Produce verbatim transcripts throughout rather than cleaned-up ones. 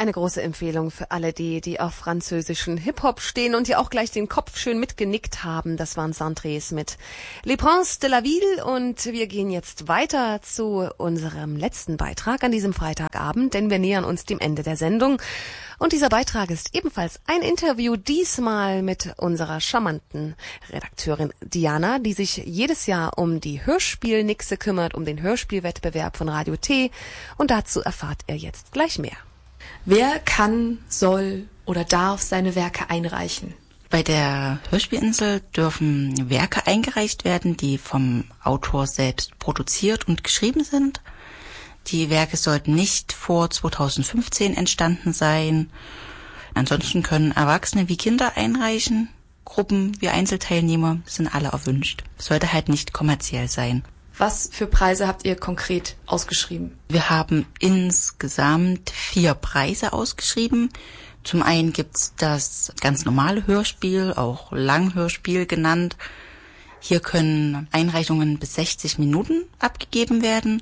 eine große Empfehlung für alle die, die auf französischen Hip-Hop stehen und die auch gleich den Kopf schön mitgenickt haben. Das waren Santres mit Les Princes de la Ville und wir gehen jetzt weiter zu unserem letzten Beitrag an diesem Freitagabend, denn wir nähern uns dem Ende der Sendung. Und dieser Beitrag ist ebenfalls ein Interview, diesmal mit unserer charmanten Redakteurin Diana, die sich jedes Jahr um die Hörspielnixe kümmert, um den Hörspielwettbewerb von Radio T. Und dazu erfahrt ihr jetzt gleich mehr. Wer kann, soll oder darf seine Werke einreichen? Bei der Hörspielinsel dürfen Werke eingereicht werden, die vom Autor selbst produziert und geschrieben sind. Die Werke sollten nicht vor zweitausendfünfzehn entstanden sein. Ansonsten können Erwachsene wie Kinder einreichen. Gruppen wie Einzelteilnehmer sind alle erwünscht. Sollte halt nicht kommerziell sein. Was für Preise habt ihr konkret ausgeschrieben? Wir haben insgesamt vier Preise ausgeschrieben. Zum einen gibt's das ganz normale Hörspiel, auch Langhörspiel genannt. Hier können Einreichungen bis sechzig Minuten abgegeben werden.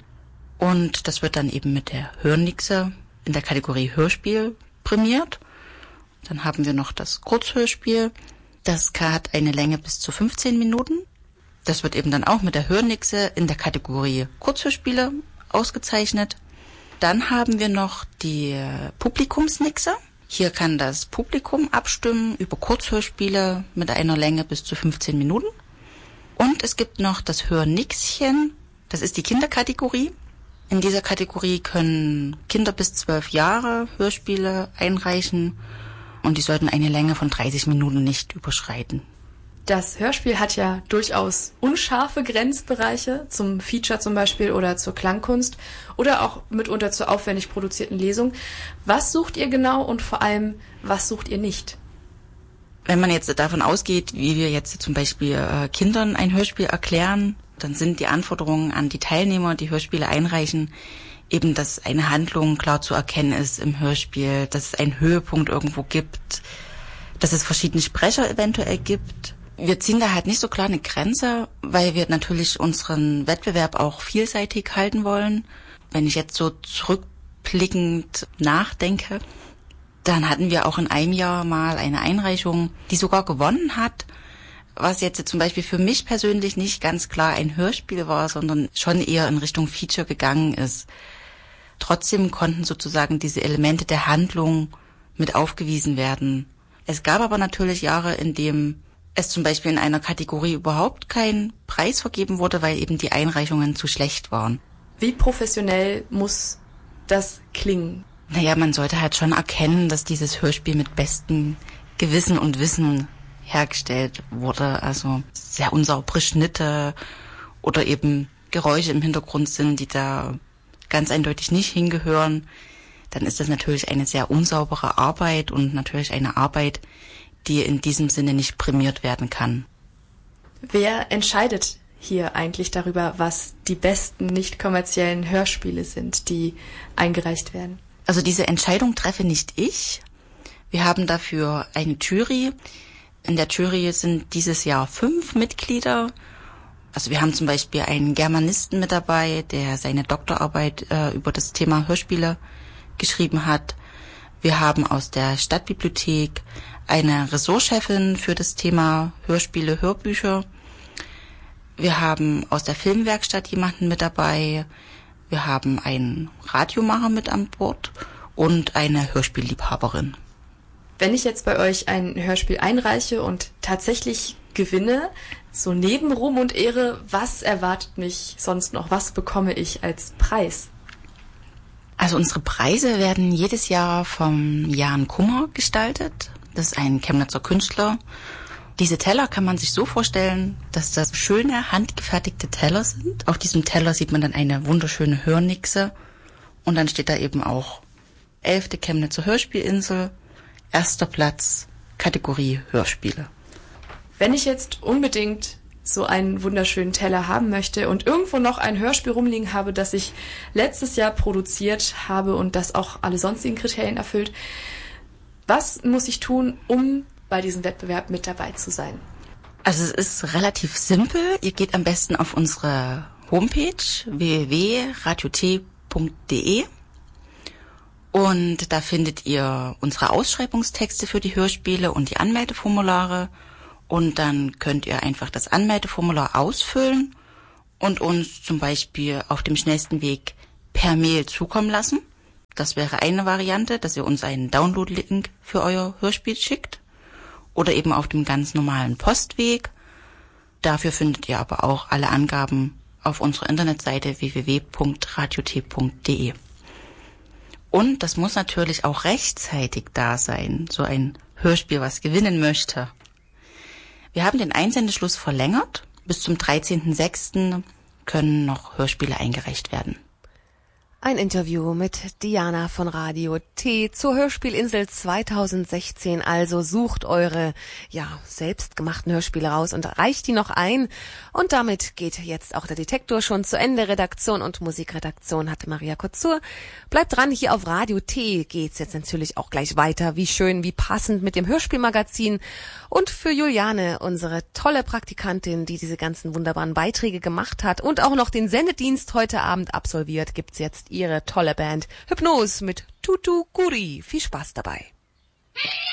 Und das wird dann eben mit der Hörnixe in der Kategorie Hörspiel prämiert. Dann haben wir noch das Kurzhörspiel. Das hat eine Länge bis zu fünfzehn Minuten. Das wird eben dann auch mit der Hörnixe in der Kategorie Kurzhörspiele ausgezeichnet. Dann haben wir noch die Publikumsnixe. Hier kann das Publikum abstimmen über Kurzhörspiele mit einer Länge bis zu fünfzehn Minuten. Und es gibt noch das Hörnixchen. Das ist die Kinderkategorie. In dieser Kategorie können Kinder bis zwölf Jahre Hörspiele einreichen und die sollten eine Länge von dreißig Minuten nicht überschreiten. Das Hörspiel hat ja durchaus unscharfe Grenzbereiche zum Feature zum Beispiel oder zur Klangkunst oder auch mitunter zur aufwendig produzierten Lesung. Was sucht ihr genau und vor allem, was sucht ihr nicht? Wenn man jetzt davon ausgeht, wie wir jetzt zum Beispiel äh, Kindern ein Hörspiel erklären, dann sind die Anforderungen an die Teilnehmer, die Hörspiele einreichen, eben, dass eine Handlung klar zu erkennen ist im Hörspiel, dass es einen Höhepunkt irgendwo gibt, dass es verschiedene Sprecher eventuell gibt. Wir ziehen da halt nicht so klar eine Grenze, weil wir natürlich unseren Wettbewerb auch vielseitig halten wollen. Wenn ich jetzt so zurückblickend nachdenke, dann hatten wir auch in einem Jahr mal eine Einreichung, die sogar gewonnen hat, was jetzt zum Beispiel für mich persönlich nicht ganz klar ein Hörspiel war, sondern schon eher in Richtung Feature gegangen ist. Trotzdem konnten sozusagen diese Elemente der Handlung mit aufgewiesen werden. Es gab aber natürlich Jahre, in denen es zum Beispiel in einer Kategorie überhaupt kein Preis vergeben wurde, weil eben die Einreichungen zu schlecht waren. Wie professionell muss das klingen? Naja, man sollte halt schon erkennen, dass dieses Hörspiel mit bestem Gewissen und Wissen hergestellt wurde, also sehr unsaubere Schnitte oder eben Geräusche im Hintergrund sind, die da ganz eindeutig nicht hingehören, dann ist das natürlich eine sehr unsaubere Arbeit und natürlich eine Arbeit, die in diesem Sinne nicht prämiert werden kann. Wer entscheidet hier eigentlich darüber, was die besten nicht kommerziellen Hörspiele sind, die eingereicht werden? Also diese Entscheidung treffe nicht ich. Wir haben dafür eine Jury. In der Jury sind dieses Jahr fünf Mitglieder. Also wir haben zum Beispiel einen Germanisten mit dabei, der seine Doktorarbeit äh, über das Thema Hörspiele geschrieben hat. Wir haben aus der Stadtbibliothek eine Ressortchefin für das Thema Hörspiele, Hörbücher. Wir haben aus der Filmwerkstatt jemanden mit dabei. Wir haben einen Radiomacher mit an Bord und eine Hörspielliebhaberin. Wenn ich jetzt bei euch ein Hörspiel einreiche und tatsächlich gewinne, so neben Ruhm und Ehre, was erwartet mich sonst noch? Was bekomme ich als Preis? Also unsere Preise werden jedes Jahr vom Jan Kummer gestaltet. Das ist ein Chemnitzer Künstler. Diese Teller kann man sich so vorstellen, dass das schöne, handgefertigte Teller sind. Auf diesem Teller sieht man dann eine wunderschöne Hörnixe. Und dann steht da eben auch elfte Chemnitzer Hörspielinsel, erster Platz, Kategorie Hörspiele. Wenn ich jetzt unbedingt so einen wunderschönen Teller haben möchte und irgendwo noch ein Hörspiel rumliegen habe, das ich letztes Jahr produziert habe und das auch alle sonstigen Kriterien erfüllt, was muss ich tun, um bei diesem Wettbewerb mit dabei zu sein? Also es ist relativ simpel. Ihr geht am besten auf unsere Homepage w w w punkt radio t punkt d e Und da findet ihr unsere Ausschreibungstexte für die Hörspiele und die Anmeldeformulare. Und dann könnt ihr einfach das Anmeldeformular ausfüllen und uns zum Beispiel auf dem schnellsten Weg per Mail zukommen lassen. Das wäre eine Variante, dass ihr uns einen Download-Link für euer Hörspiel schickt. Oder eben auf dem ganz normalen Postweg. Dafür findet ihr aber auch alle Angaben auf unserer Internetseite w w w punkt radio t punkt d e. Und das muss natürlich auch rechtzeitig da sein, so ein Hörspiel, was gewinnen möchte. Wir haben den Einsendeschluss verlängert. Bis zum dreizehnten sechsten können noch Hörspiele eingereicht werden. Ein Interview mit Diana von Radio T zur Hörspielinsel zweitausendsechzehn. Also sucht eure, ja, selbstgemachten Hörspiele raus und reicht die noch ein. Und damit geht jetzt auch der Detektor schon zu Ende. Redaktion und Musikredaktion hatte Maria Kotzur. Bleibt dran, hier auf Radio T geht's jetzt natürlich auch gleich weiter. Wie schön, wie passend mit dem Hörspielmagazin. Und für Juliane, unsere tolle Praktikantin, die diese ganzen wunderbaren Beiträge gemacht hat und auch noch den Sendedienst heute Abend absolviert, gibt's jetzt ihre tolle Band Hypnose mit Tutu Kuri. Viel Spaß dabei.